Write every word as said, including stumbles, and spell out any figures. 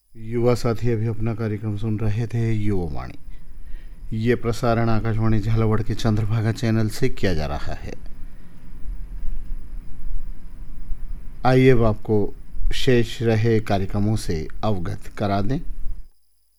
युवा साथी अभी अपना कार्यक्रम सुन रहे थे युवावाणी। ये प्रसारण आकाशवाणी झालावाड़ के चंद्रभागा चैनल से किया जा रहा है। आइए अब आपको शेष रहे कार्यक्रमों से अवगत करा दें।